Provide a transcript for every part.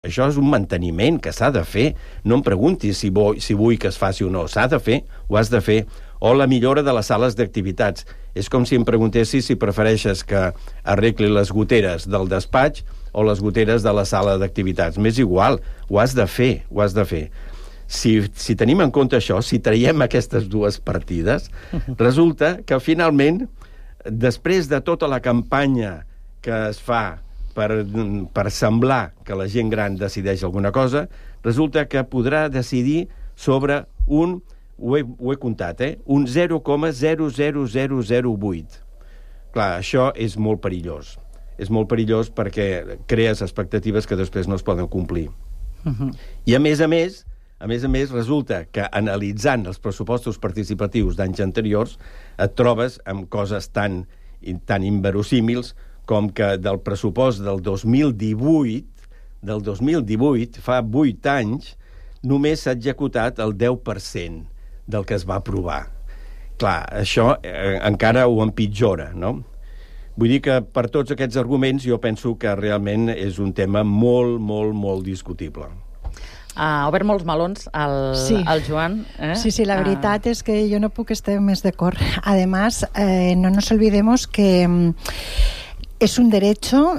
Això és un manteniment que s'ha de fer. No em preguntis si vull que es faci o no. S'ha de fer, ho has de fer. O la millora de les sales d'activitats. És com si em preguntessis si prefereixes que arregli les goteres del despatx o les goteres de la sala d'activitats. M'és igual, ho has de fer, ho has de fer. Si tenim en compte això, si traiem aquestes dues partides, resulta que finalment, després de tota la campanya que es fa per semblar que la gent gran decideix alguna cosa, resulta que podrà decidir sobre un, ho he comptat, un 0,00008. Clar, això és molt perillós. És molt perillós perquè crees expectatives que després no es poden complir. I a més, resulta que analitzant els pressupostos participatius d'anys anteriors et trobes amb coses tan inverosímils com que del pressupost del 2018, fa 8 anys, només s'ha executat el 10% del que es va aprovar. Clar, això encara ho empitjora, no? Vull dir que per tots aquests arguments jo penso que realment és un tema molt, molt, molt discutible. Ha obert molts melons el Joan. Sí, la veritat és que jo no puc estar més d'acord. Además, no nos olvidemos que es un derecho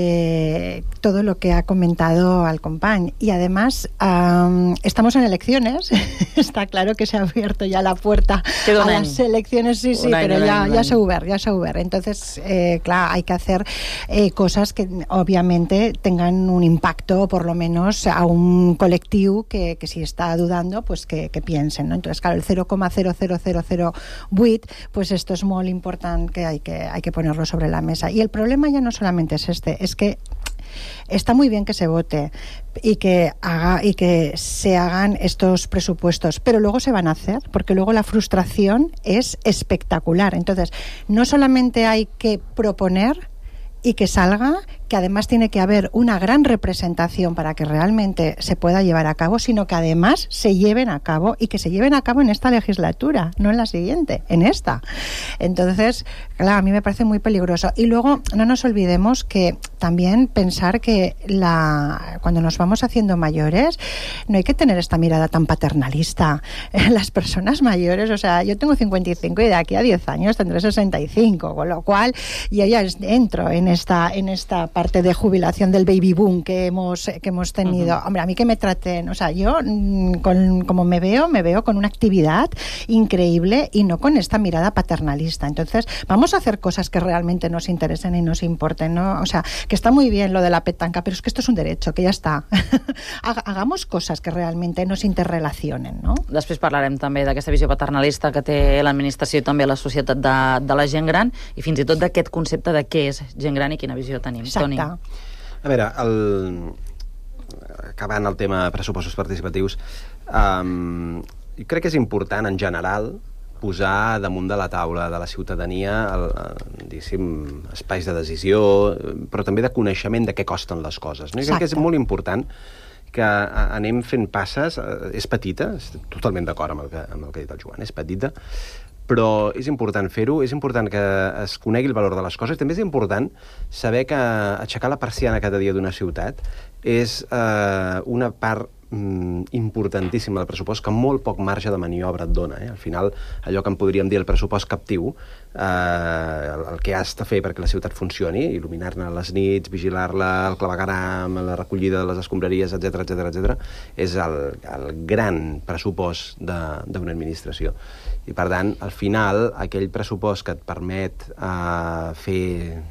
todo lo que ha comentado al compañ. Y además, estamos en elecciones. Está claro que se ha abierto ya la puerta a las elecciones. Sí, pero ya se ha obert. Entonces, claro, hay que hacer cosas que obviamente tengan un impacto, por lo menos a un colectivo que si está dudando, pues que piensen, ¿no? Entonces, claro, el 0,00008, pues esto es muy importante, que hay que ponerlo sobre la mesa. Y el problema ya no solamente es es que está muy bien que se vote y que se hagan estos presupuestos, pero luego se van a hacer, porque luego la frustración es espectacular. Entonces, no solamente hay que proponer y que salga, que además tiene que haber una gran representación para que realmente se pueda llevar a cabo, sino que además se lleven a cabo y que se lleven a cabo en esta legislatura, no en la siguiente, en esta. Entonces, claro, a mí me parece muy peligroso. Y luego, no nos olvidemos que también pensar que cuando nos vamos haciendo mayores, no hay que tener esta mirada tan paternalista. Las personas mayores, o sea, yo tengo 55 y de aquí a 10 años tendré 65, con lo cual yo ya entro en esta parte de jubilación del baby boom que hemos tenido. Hombre, a mí que me traten, o sea, yo como me veo con una actividad increíble y no con esta mirada paternalista. Entonces, vamos a hacer cosas que realmente nos interesen y nos importen, ¿no? O sea, que está muy bien lo de la petanca, pero es que esto es un derecho, que ya está. Hagamos cosas que realmente nos interrelacionen, no? Després parlarem també d'aquesta visió paternalista que té l'administració i també la societat de la gent gran i fins i tot d'aquest concepte de què és gent gran i quina visió tenim. Exacte. Toni. A veure, acabant el tema pressupostos participatius, jo crec que és important, en general, posar damunt de la taula de la ciutadania diguéssim, espais de decisió, però també de coneixement de què costen les coses. No? Jo crec que és molt important que anem fent passes. És petita, estic totalment d'acord amb el que ha dit el Joan, és petita, però és important fer-ho, és important que es conegui el valor de les coses, també és important saber que aixecar la persiana cada dia d'una ciutat és una part importantíssima del pressupost que molt poc marge de maniobra et dona. Al final, allò que en podríem dir el pressupost captiu, el que has de fer perquè la ciutat funcioni, il·luminar-ne les nits, vigilar-la, el clavegueram, la recollida de les escombraries, etc., és el gran pressupost d'una administració. I, per tant, al final, aquell pressupost que et permet fer,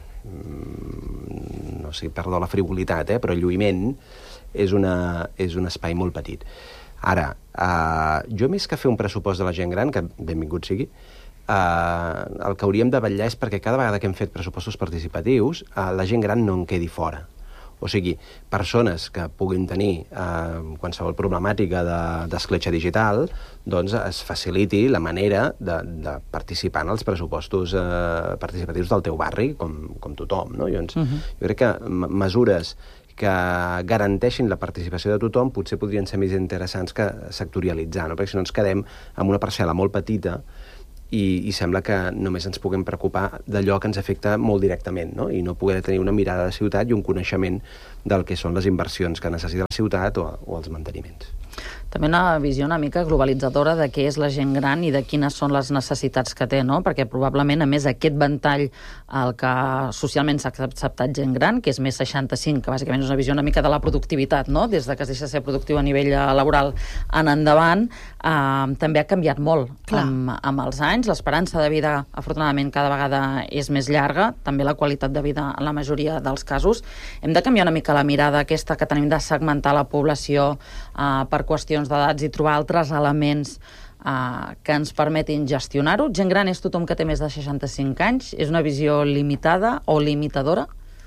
no sé, perdó la frivolitat, però lluïment, és un espai molt petit. Ara, jo més que fer un pressupost de la gent gran, que benvingut sigui, el que hauríem de vetllar és perquè cada vegada que hem fet pressupostos participatius, la gent gran no en quedi fora. O sigui, persones que puguin tenir qualsevol problemàtica d'escletxa digital, doncs es faciliti la manera de participar en els pressupostos participatius del teu barri, com tothom, no? Jo crec que mesures que garanteixin la participació de tothom potser podrien ser més interessants que sectorialitzar, no? Perquè si no ens quedem amb una parcel·la molt petita i sembla que només ens puguem preocupar d'allò que ens afecta molt directament, no? I no poder tenir una mirada de la ciutat i un coneixement del que són les inversions que necessita la ciutat o els manteniments. També una visió una mica globalitzadora de què és la gent gran i de quines són les necessitats que té, no? Perquè probablement, a més, aquest ventall al que socialment s'ha acceptat gent gran, que és més 65, que bàsicament és una visió una mica de la productivitat, no? Des de que es deixa de ser productiu a nivell laboral en endavant, també ha canviat molt amb els anys. L'esperança de vida, afortunadament, cada vegada és més llarga, també la qualitat de vida en la majoria dels casos. Hem de canviar una mica la mirada aquesta que tenim de segmentar la població per qüestions d'edats i trobar altres elements que ens permetin gestionar-ho. Gent gran és tothom que té més de 65 anys? És una visió limitada o limitadora?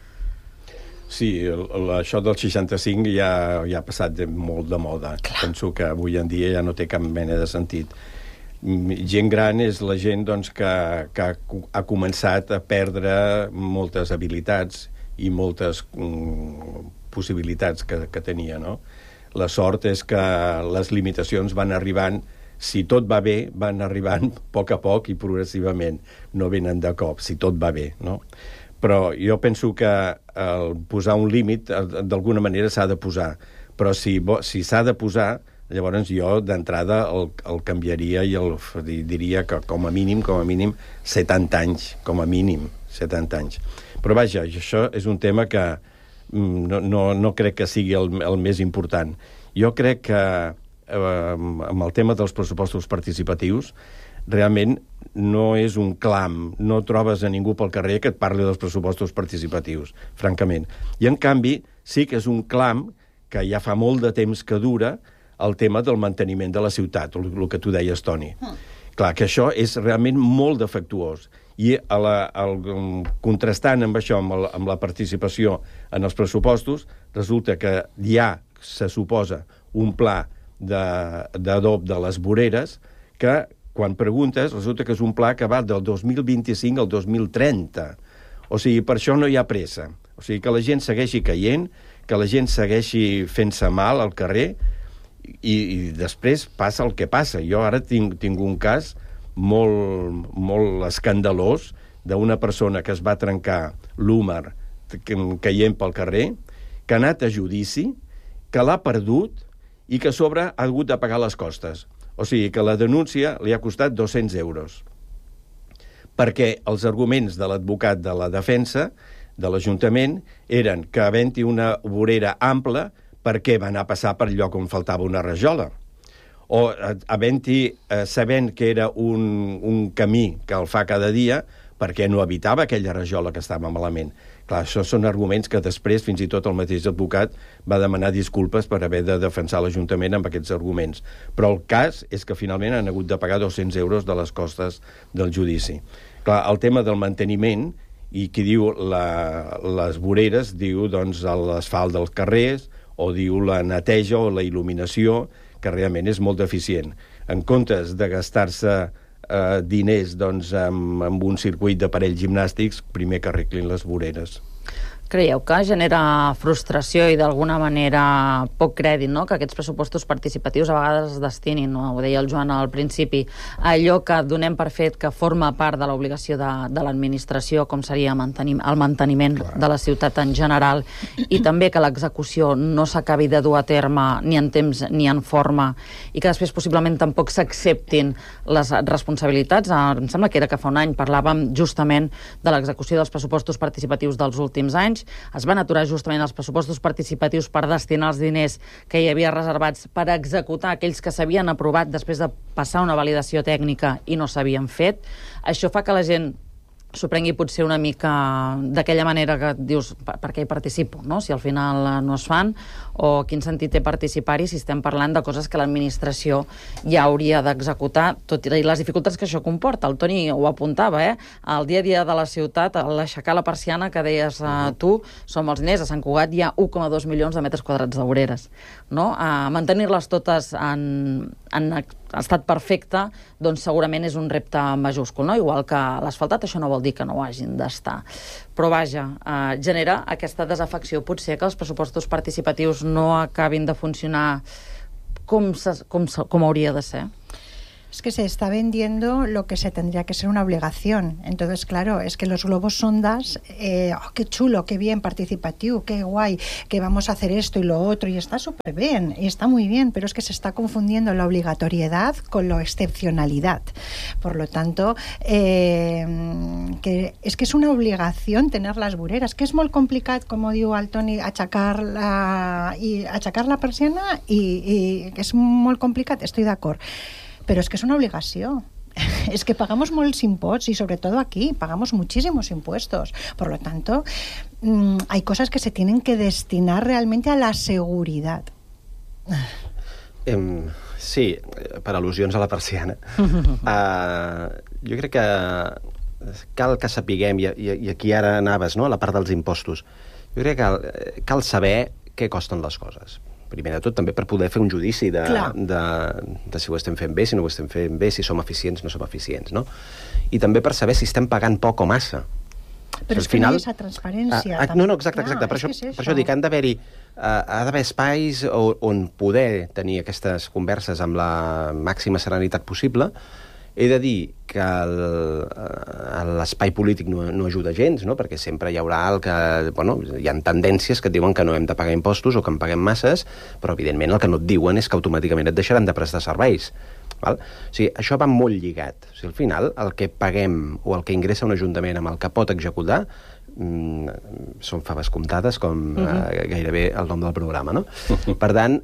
Sí, això del 65 ja ha passat molt de moda. Clar. Penso que avui en dia ja no té cap mena de sentit. Gent gran és la gent doncs, que ha començat a perdre moltes habilitats i moltes possibilitats que tenia, no? La sort és que les limitacions van arribant, si tot va bé, van arribant a poc i progressivament, no venen de cop, si tot va bé, no? Però jo penso que posar un límit, d'alguna manera s'ha de posar, però si s'ha de posar, llavors jo d'entrada el canviaria i diria que com a mínim 70 anys, com a mínim 70 anys. Però vaja, això és un tema que no crec que sigui el més important. Jo crec que amb el tema dels pressupostos participatius realment no és un clam, no trobes a ningú pel carrer que et parli dels pressupostos participatius, francament. I en canvi sí que és un clam que ja fa molt de temps que dura el tema del manteniment de la ciutat, el que tu deies, Toni. Clar, que això és realment molt defectuós. I contrastant amb això, amb la participació en els pressupostos, resulta que ja se suposa un pla d'adob de les voreres que, quan preguntes, resulta que és un pla que va del 2025 al 2030. O sigui, per això no hi ha pressa. O sigui, que la gent segueixi caient, que la gent segueixi fent-se mal al carrer i després passa el que passa. Jo ara tinc un cas molt escandalós d'una persona que es va trencar l'húmer caient pel carrer, que ha anat a judici, que l'ha perdut i que a sobre ha hagut de pagar les costes. O sigui que la denúncia li ha costat 200 euros. Perquè els arguments de l'advocat de la defensa de l'Ajuntament eren que havent-hi una vorera ampla, per què va anar a passar per lloc on faltava una rajola? O havent-hi, sabent que era un camí que el fa cada dia, perquè no evitava aquella rajola que estava malament. Clar, això són arguments que després fins i tot el mateix advocat va demanar disculpes per haver de defensar l'Ajuntament amb aquests arguments. Però el cas és que finalment han hagut de pagar 200 euros de les costes del judici. Clar, el tema del manteniment, i qui diu les voreres, diu doncs l'asfalt dels carrers, o diu la neteja o la il·luminació, que realment és molt deficient. En comptes de gastar-se diners doncs, amb un circuit d'aparells gimnàstics, primer que arreglin les voreres. Creieu que genera frustració i d'alguna manera poc crèdit, no? Que aquests pressupostos participatius a vegades es destinin, no? Ho deia el Joan al principi, allò que donem per fet que forma part de l'obligació de l'administració, com seria el manteniment de la ciutat en general, i també que l'execució no s'acabi de dur a terme ni en temps ni en forma, i que després possiblement tampoc s'acceptin les responsabilitats. Em sembla que era que fa un any parlàvem justament de l'execució dels pressupostos participatius dels últims anys. Es van aturar justament els pressupostos participatius per destinar els diners que hi havia reservats per executar aquells que s'havien aprovat després de passar una validació tècnica i no s'havien fet. Això fa que la gent s'ho prengui potser una mica d'aquella manera que dius, per què hi participo, no? Si al final no es fan, o quin sentit té participar-hi si estem parlant de coses que l'administració ja hauria d'executar, tot i les dificultats que això comporta. El Toni ho apuntava, el dia a dia de la ciutat, l'aixecar la persiana que deies tu, som els diners, a Sant Cugat hi ha 1,2 milions de metres quadrats de voreres, no? Mantenir-les totes en estat perfecte, doncs segurament és un repte majúscul, no? Igual que l'asfaltat, això no vol dir que no ho hagin d'estar. Però vaja, genera aquesta desafecció. Potser que els pressupostos participatius no acabin de funcionar com hauria de ser. Es que se está vendiendo lo que se tendría que ser una obligación. Entonces, claro, es que los globos sondas, qué chulo, qué bien, participativo, qué guay, que vamos a hacer esto y lo otro, y está súper bien, y está muy bien, pero es que se está confundiendo la obligatoriedad con la excepcionalidad. Por lo tanto, que és una obligació tener les voreres, que és molt complicat, com diu el Toni, aixecar la persiana i que és molt complicat, estoy d'acord. Pero es que es una obligación. Es que pagamos muchos impuestos y sobre todo aquí pagamos muchísimos impuestos. Por lo tanto, hay cosas que se tienen que destinar realmente a la seguridad. Sí, per al·lusions a la persiana. Jo crec que cal que sapiguem, i aquí ara anaves, no?, a la part dels impostos. Jo crec que cal saber què costen les coses. Primer de tot, també per poder fer un judici de si ho estem fent bé, si no ho estem fent bé, si som eficients, no som eficients, no? I també per saber si estem pagant poc o massa. Però és que no hi ha aquesta transparència. No, exacte. Per això dic, ha d'haver espais on poder tenir aquestes converses amb la màxima serenitat possible. He de dir que l'espai polític no ajuda gens, no? Perquè sempre hi haurà hi ha tendències que et diuen que no hem de pagar impostos o que en paguem masses, però evidentment el que no et diuen és que automàticament et deixaran de prestar serveis. Val? O sigui, això va molt lligat. O sigui, al final, el que paguem o el que ingressa un ajuntament amb el que pot executar són faves comptades, com gairebé el nom del programa, no? Per tant,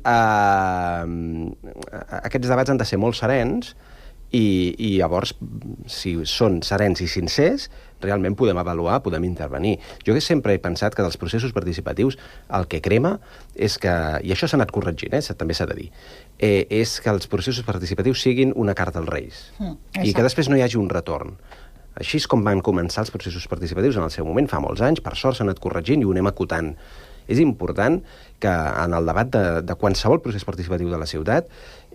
aquests debats han de ser molt serens i llavors, si són serens i sincers, realment podem avaluar, podem intervenir. Jo sempre he pensat que dels processos participatius el que crema és que, i això s'ha anat corregint, també s'ha de dir, és que els processos participatius siguin una carta als Reis i que després no hi hagi un retorn. Així és com van començar els processos participatius en el seu moment, fa molts anys, per sort s'ha anat corregint i ho anem acotant. És important que en el debat de qualsevol procés participatiu de la ciutat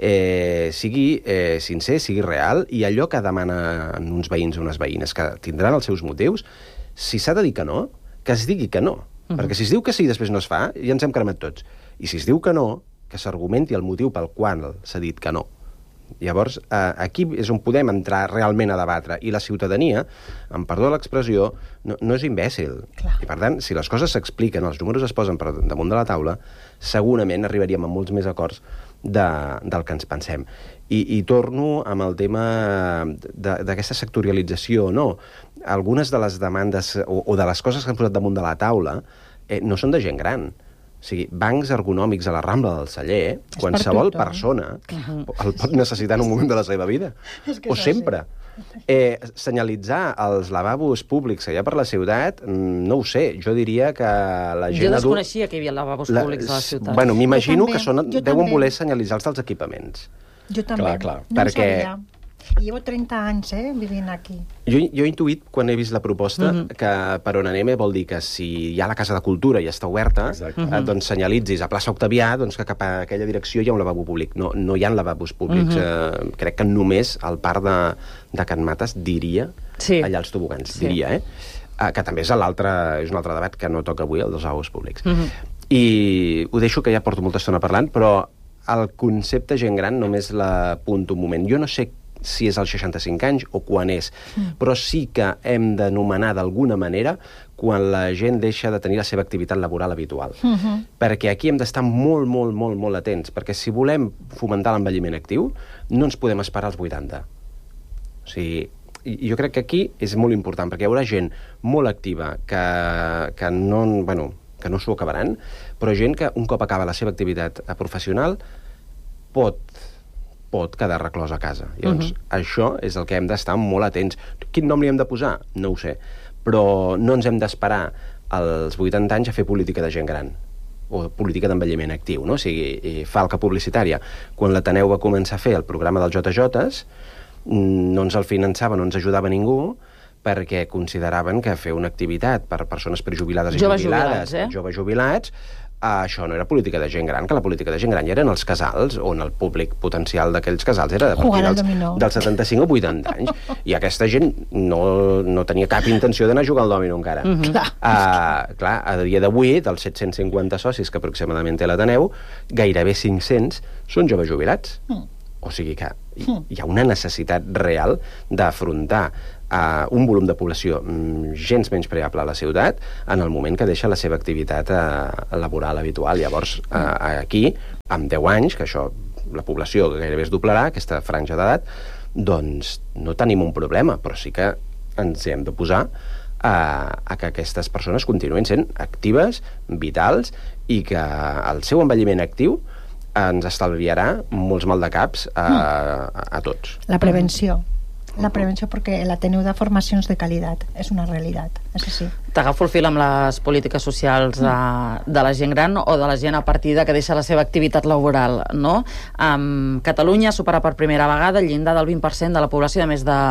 sigui sincer, sigui real, i allò que demanen uns veïns o unes veïnes, que tindran els seus motius, si s'ha de dir que no, que es digui que no. Perquè si es diu que sí i després no es fa, ja ens hem cremat tots. I si es diu que no, que s'argumenti el motiu pel qual s'ha dit que no. Llavors, aquí és on podem entrar realment a debatre, i la ciutadania, amb perdó de l'expressió, no és imbècil. I per tant, si les coses s'expliquen, els números es posen per damunt de la taula, segurament arribaríem a molts més acords del que ens pensem. I torno amb el tema d'aquesta sectorialització o no. Algunes de les demandes o de les coses que han posat damunt de la taula no són de gent gran. O sigui, bancs ergonòmics a la Rambla del Celler, qualsevol persona el pot necessitar en un moment de la seva vida. O sempre. Senyalitzar els lavabos públics allà per la ciutat, no ho sé, jo diria que la gent adult... Jo desconeixia que hi havia lavabos públics a la ciutat. Bueno, m'imagino que deuen voler senyalitzar els dels equipaments. Jo també. Clar. No ho sabia. Llevo 30 anys vivint aquí. Jo he intuït, quan he vist la proposta, que per on anem vol dir que si hi ha la Casa de Cultura i està oberta, doncs senyalitzis a plaça Octavià que cap a aquella direcció hi ha un lavabo públic. No hi ha lavabos públics. Crec que només al parc de Can Mates, diria, allà als tobogans, diria, que també és un altre debat que no toca avui, el dels lavabos públics. I ho deixo, que ja porto molta estona parlant, però el concepte gent gran només l'apunto un moment. Jo no sé si és als 65 anys o quan és, però sí que hem d'anomenar d'alguna manera quan la gent deixa de tenir la seva activitat laboral habitual. Perquè aquí hem d'estar molt, molt, molt, molt atents, perquè si volem fomentar l'envelliment actiu, no ens podem esperar als 80. O sigui, jo crec que aquí és molt important, perquè hi haurà gent molt activa que no s'ho acabaran, però gent que un cop acaba la seva activitat professional pot quedar reclòs a casa. Llavors, això és el que hem d'estar molt atents. Quin nom li hem de posar? No ho sé. Però no ens hem d'esperar als 80 anys a fer política de gent gran o política d'envelliment actiu, no? O sigui, falca publicitària. Quan l'Ateneu va començar a fer el programa dels JJs, no ens el finançava, no ens ajudava ningú, perquè consideraven que fer una activitat per persones prejubilades i jubilades, joves jubilats, això no era política de gent gran, que la política de gent gran ja eren els casals, on el públic potencial d'aquells casals era a partir dels 75 o 80 anys. I aquesta gent no tenia cap intenció d'anar a jugar al dòmino encara. Clar, a dia d'avui, dels 750 socis que aproximadament té l'Ateneu, gairebé 500 són joves jubilats. O sigui que hi ha una necessitat real d'afrontar un volum de població gens menys preable a la ciutat en el moment que deixa la seva activitat laboral habitual. Llavors, aquí, amb 10 anys, que això, la població gairebé es doblarà, aquesta franja d'edat, doncs no tenim un problema, però sí que ens hem de posar a que aquestes persones continuïn sent actives, vitals, i que el seu envelliment actiu ens estalviarà molts maldecaps a tots. La prevenció. La prevenció, perquè l'Ateneu de formacions de qualitat és una realitat, és així. T'agafo el fil amb les polítiques socials de la gent gran o de la gent a partir de que deixa la seva activitat laboral, no? Catalunya supera per primera vegada el llindar del 20% de la població de més de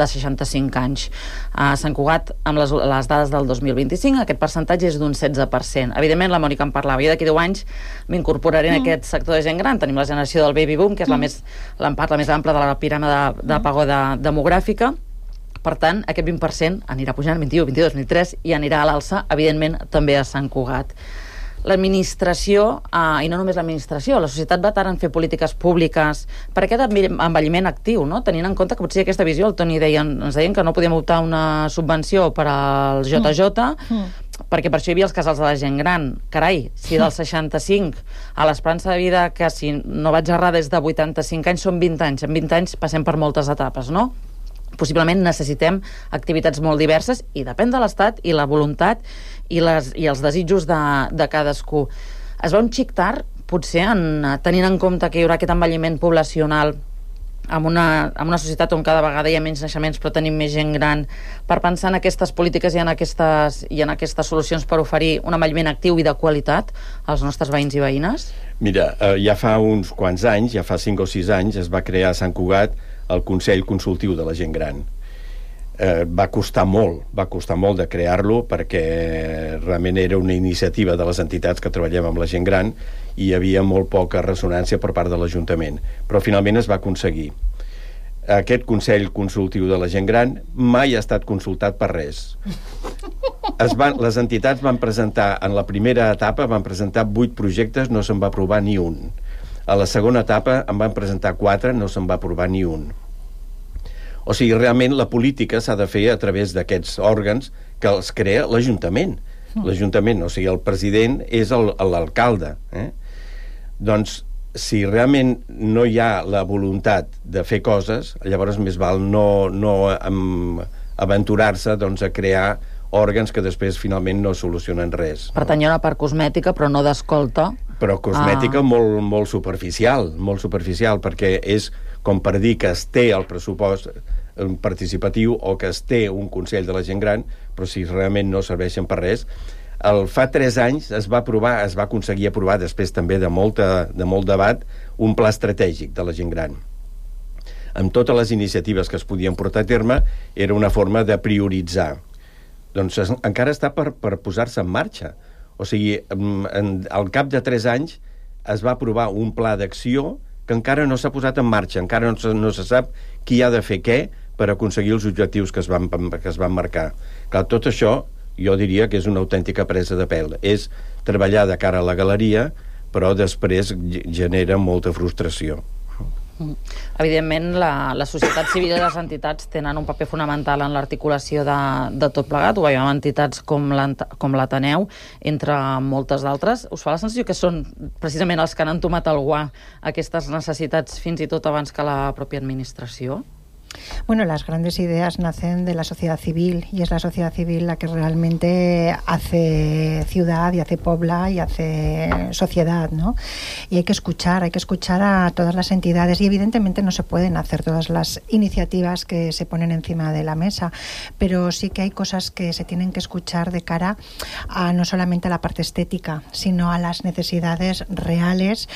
65 anys. A Sant Cugat, amb les dades del 2025, aquest percentatge és d'un 16%. Evidentment, la Mònica en parlava, i d'aquí 10 anys m'incorporaré en aquest sector de gent gran. Tenim la generació del baby boom, que és la part més ampla de la piràmide de pagoda demogràfica. Per tant, aquest 20% anirà pujant 21, 22, 23 i anirà a l'alça, evidentment, també a Sant Cugat. L'administració, i no només l'administració, la societat va tard en fer polítiques públiques per aquest envelliment actiu, no? Tenint en compte que potser aquesta visió, el Toni ens deien que no podíem optar una subvenció per al JJ, perquè per això hi havia els casals de la gent gran. Carai, si del 65 a l'esperança de vida, que si no vaig errar des de 85 anys, són 20 anys. En 20 anys passem per moltes etapes, no? Possiblement necessitem activitats molt diverses i depèn de l'Estat i la voluntat i els desitjos de cadascú. Es va un xic tard, potser, tenint en compte que hi haurà aquest envelliment poblacional amb una societat on cada vegada hi ha menys naixements però tenim més gent gran, per pensar en aquestes polítiques i en aquestes solucions per oferir un envelliment actiu i de qualitat als nostres veïns i veïnes? Mira, ja fa uns quants anys, ja fa 5 o 6 anys, es va crear a Sant Cugat el Consell Consultiu de la Gent Gran. Va costar molt de crear-lo perquè realment era una iniciativa de les entitats que treballem amb la gent gran i hi havia molt poca ressonància per part de l'Ajuntament, però finalment es va aconseguir. Aquest Consell Consultiu de la Gent Gran mai ha estat consultat per res. Les entitats van presentar, en la primera etapa van presentar 8 projectes, no se'n va aprovar ni un. A la segona etapa en van presentar 4, no se'n va aprovar ni un. O sigui, realment la política s'ha de fer a través d'aquests òrgans que els crea l'Ajuntament. L'Ajuntament, o sigui, el president és l'alcalde. Doncs, si realment no hi ha la voluntat de fer coses, llavors més val no aventurar-se a crear òrgans que després finalment no solucionen res. Per tant, hi ha una part cosmètica, però no d'escolta. Però cosmètica molt superficial, perquè és com per dir que es té el pressupost participatiu o que es té un Consell de la Gent Gran, però si realment no serveixen per res. Fa 3 anys es va aconseguir aprovar, després també de molt debat, un pla estratègic de la gent gran. Amb totes les iniciatives que es podien portar a terme, era una forma de prioritzar. Doncs encara està per posar-se en marxa. O sigui, al cap de 3 anys es va aprovar un pla d'acció que encara no s'ha posat en marxa, encara no se sap qui ha de fer què per aconseguir els objectius que es van marcar. Clar, tot això jo diria que és una autèntica presa de pèl. És treballar de cara a la galeria, però després genera molta frustració. Evidentment, la societat civil i les entitats tenen un paper fonamental en l'articulació de tot plegat. Ho veiem amb entitats com l'Ateneu, entre moltes d'altres. Us fa la sensació que són precisament els que han entomat el guà aquestes necessitats fins i tot abans que la pròpia administració? Bueno, las grandes ideas nacen de la sociedad civil y es la sociedad civil la que realmente hace ciudad y hace pobla y hace sociedad, ¿no? Y hay que escuchar a todas las entidades y evidentemente no se pueden hacer todas las iniciativas que se ponen encima de la mesa, pero sí que hay cosas que se tienen que escuchar de cara a no solamente a la parte estética, sino a las necesidades reales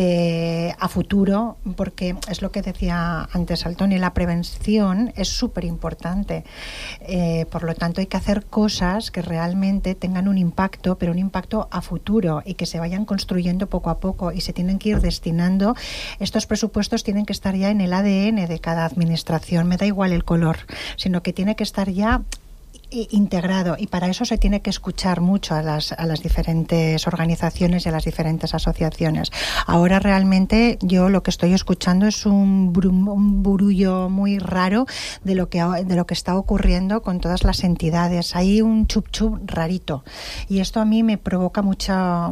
a futuro, porque es lo que decía antes Altoni, la prevención es súper importante. Por lo tanto, hay que hacer cosas que realmente tengan un impacto, pero un impacto a futuro y que se vayan construyendo poco a poco y se tienen que ir destinando. Estos presupuestos tienen que estar ya en el ADN de cada administración, me da igual el color, sino que tiene que estar ya integrado, y para eso se tiene que escuchar mucho a las diferentes organizaciones y a las diferentes asociaciones. Ahora realmente yo lo que estoy escuchando es un burullo muy raro de lo que está ocurriendo con todas las entidades. Hay un chup rarito, y esto a mí me provoca mucha...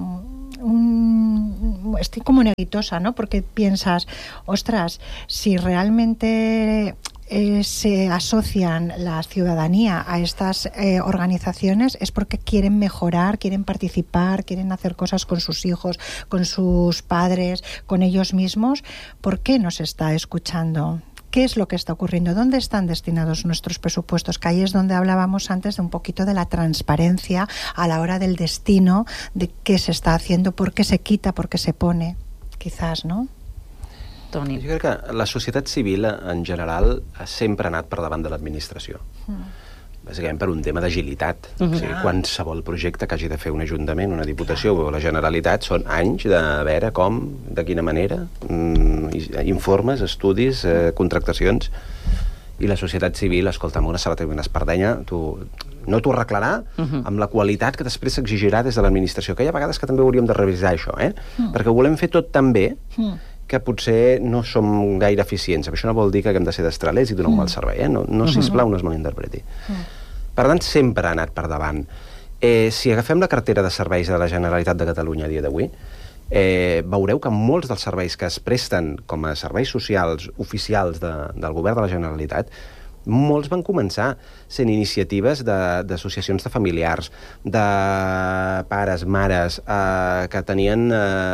estoy como neguitosa, ¿no? Porque piensas, ostras, si realmente se asocian la ciudadanía a estas organizaciones es porque quieren mejorar, quieren participar, quieren hacer cosas con sus hijos, con sus padres, con ellos mismos. ¿Por qué no se está escuchando? ¿Qué es lo que está ocurriendo? ¿Dónde están destinados nuestros presupuestos? Que ahí es donde hablábamos antes de un poquito de la transparencia a la hora del destino, de qué se está haciendo, por qué se quita, por qué se pone, quizás, ¿no? Toni. Jo crec que la societat civil, en general, sempre ha anat per davant de l'administració. Bàsicament per un tema d'agilitat. O sigui, qualsevol projecte que hagi de fer un ajuntament, una diputació o la Generalitat són anys de veure com, de quina manera, informes, estudis, contractacions, i la societat civil, escolta, amb una sabata i una espardenya, no t'ho arreglarà amb la qualitat que després s'exigirà des de l'administració, que hi ha vegades que també hauríem de revisar això, perquè ho volem fer tot tan bé que potser no som gaire eficients. Això no vol dir que haguem de ser destralers i donar un mal servei, no, sisplau, no es malinterpreti. Per tant, sempre ha anat per davant. Si agafem la cartera de serveis de la Generalitat de Catalunya a dia d'avui, veureu que molts dels serveis que es presten com a serveis socials oficials del govern de la Generalitat, molts van començar sent iniciatives d'associacions de familiars, de pares, mares, que tenien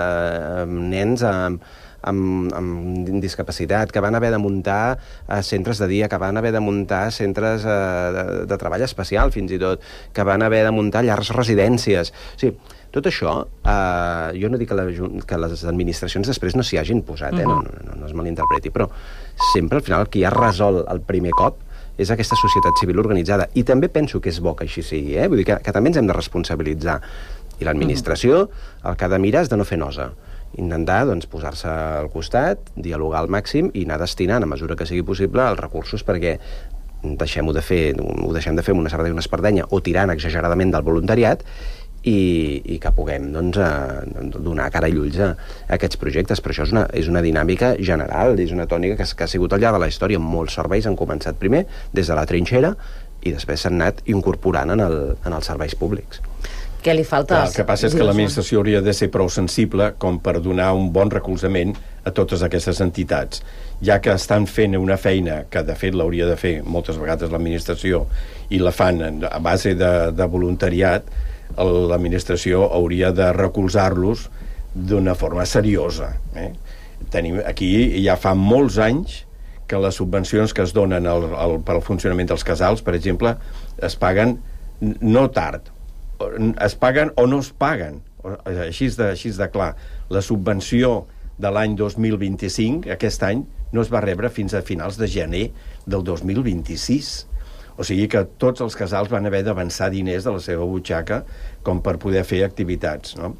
nens amb discapacitat, que van haver de muntar centres de dia, que van haver de muntar centres de treball especial, fins i tot, que van haver de muntar llars residències. O sigui, tot això, jo no dic que les administracions després no s'hi hagin posat, no es malinterpreti, però sempre al final qui ha resolt el primer cop és aquesta societat civil organitzada. I també penso que és bo que així sigui, vull dir que també ens hem de responsabilitzar. I l'administració el que ha de mirar és de no fer nosa. Intentar posar-se al costat, dialogar al màxim i anar destinant, a mesura que sigui possible, els recursos perquè ho deixem de fer amb una sabata i una espardenya o tirant exageradament del voluntariat i que puguem donar cara i ulls a aquests projectes. Però això és una dinàmica general, és una tònica que ha sigut al llarg de la història. Molts serveis han començat primer des de la trinxera i després s'han anat incorporant en els serveis públics. Què li falta? El que passa és que l'administració hauria de ser prou sensible com per donar un bon recolzament a totes aquestes entitats, ja que estan fent una feina que de fet l'hauria de fer moltes vegades l'administració i la fan a base de voluntariat. L'administració hauria de recolzar-los d'una forma seriosa. Aquí ja fa molts anys que les subvencions que es donen per al funcionament dels casals, per exemple, es paguen no tard, es paguen o no es paguen, així de clar. La subvenció de l'any 2025, aquest any, no es va rebre fins a finals de gener del 2026. O sigui que tots els casals van haver d'avançar diners de la seva butxaca com per poder fer activitats, no?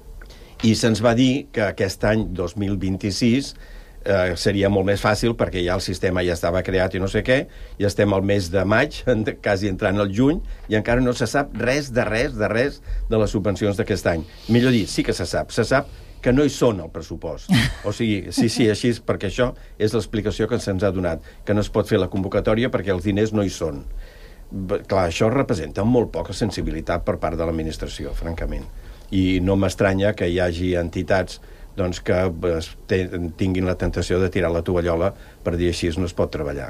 I se'ns va dir que aquest any 2026 seria molt més fàcil perquè ja el sistema ja estava creat i no sé què, i estem al mes de maig, quasi entrant al juny, i encara no se sap res de les subvencions d'aquest any. Millor dit, sí que se sap que no hi són al pressupost. O sigui, sí, així, perquè això és l'explicació que se'ns ha donat, que no es pot fer la convocatòria perquè els diners no hi són. Clar, això representa molt poca sensibilitat per part de l'administració, francament. I no m'estranya que hi hagi entitats que tinguin la tentació de tirar la tovallola per dir així no es pot treballar.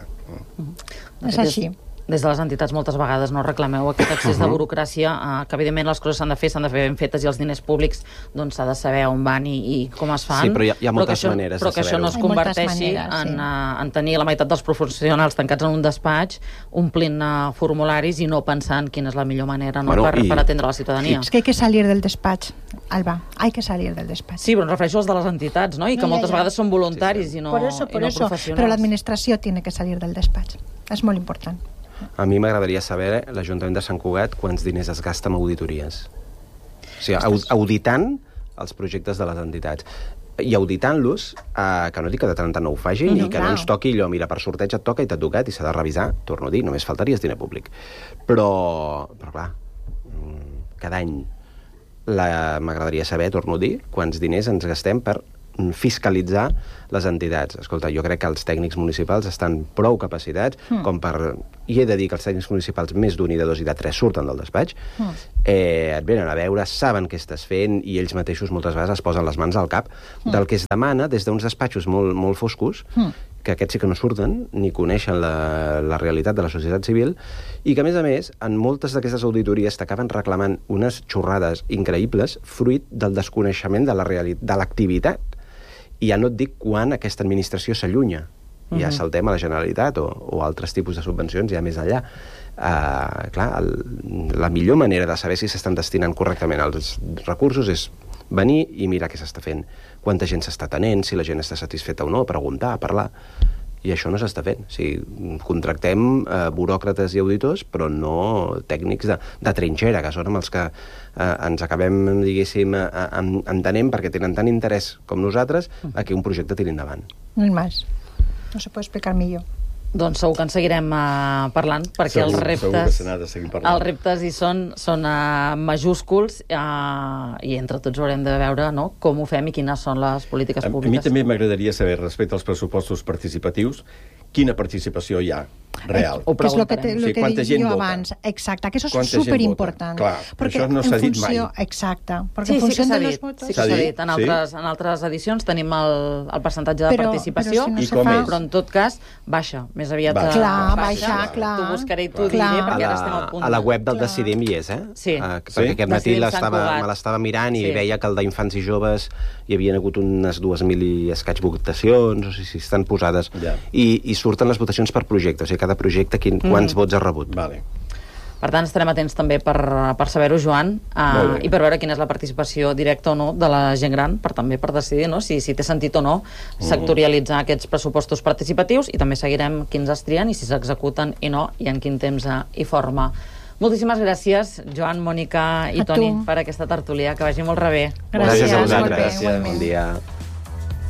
És així. Des de les entitats moltes vegades no reclameu aquest excés de burocràcia, que evidentment les coses s'han de fer ben fetes i els diners públics s'ha de saber on van i com es fan. Sí, però hi ha moltes maneres de saber-ho. Però que això no es converteixi en tenir la meitat dels professionals tancats en un despatx, omplint formularis i no pensant quina és la millor manera per atendre la ciutadania. És que hay que salir del despatx, Alba, hay que salir del despatx. Sí, però em refereixo als de les entitats, no? I que moltes vegades són voluntaris i no professionals. Però l'administració tiene que salir del despatx. És molt important. A mi m'agradaria saber, l'Ajuntament de Sant Cugat, quants diners es gasta en auditories. O sigui, auditant els projectes de les entitats. i auditant-los, que no dic que de tant en tant no ho facin, i que no ens toqui allò, mira, per sorteig et toca i t'ha tocat i s'ha de revisar, torno a dir, només faltaria el diner públic. Però clar, cada any m'agradaria saber, torno a dir, quants diners ens gastem per fiscalitzar les entitats. Escolta, jo crec que els tècnics municipals estan prou capacitats com per... I he de dir que els tècnics municipals més d'un i de dos i de tres surten del despatx, et venen a veure, saben què estàs fent i ells mateixos moltes vegades es posen les mans al cap del que es demana des d'uns despatxos molt, molt foscos, que aquests sí que no surten ni coneixen la realitat de la societat civil i que, a més, en moltes d'aquestes auditories t'acaben reclamant unes xorrades increïbles fruit del desconeixement de l'activitat. I ja no et dic quan aquesta administració s'allunya. Ja saltem a la Generalitat o altres tipus de subvencions ja més enllà. Clar, la millor manera de saber si s'estan destinant correctament els recursos és venir i mirar què s'està fent. Quanta gent s'està atenent, si la gent està satisfeta o no, preguntar, parlar. I això no s'està fent. O sigui, contractem buròcrates i auditors, però no tècnics de trinxera, que són amb els que ens acabem, diguéssim, entenent perquè tenen tant interès com nosaltres a que un projecte tiri endavant. No és més. No se pot explicar millor. Doncs segur que en seguirem parlant, perquè segur que se n'ha de seguir parlant. Els reptes hi són majúsculs i entre tots haurem de veure com ho fem i quines són les polítiques públiques. A mi també m'agradaria saber, respecte als pressupostos participatius, quina participació hi ha real. Que és el que quanta gent jo vota. abans. Exacte, que això és superimportant. Clar, això no s'ha dit mai. Exacte, perquè Sí, en funció sí de que los votos... sí que s'ha dit. En altres edicions tenim el percentatge de participació, però en tot cas baixa, més aviat baixa. T'ho buscaré i t'ho diré, perquè ara estem al punt. A la web del Decidim hi és, Sí. Perquè aquest matí me l'estava mirant i veia que el d'Infants i Joves hi havia hagut unes 2.000 i escaig votacions, o sigui, estan posades. I surten les votacions per projecte, o sigui, cada projecte quants vots ha rebut. Vale. Per tant, estarem atents també per saber-ho, Joan, i per veure quina és la participació directa o no de la gent gran, també per decidir si té sentit o no sectorialitzar aquests pressupostos participatius, i també seguirem quins es trien i si s'executen i no, i en quin temps i forma. Moltíssimes gràcies, Joan, Mònica i Toni, per aquesta tertúlia. Que vagi molt bé. Gràcies a vosaltres. Bon dia.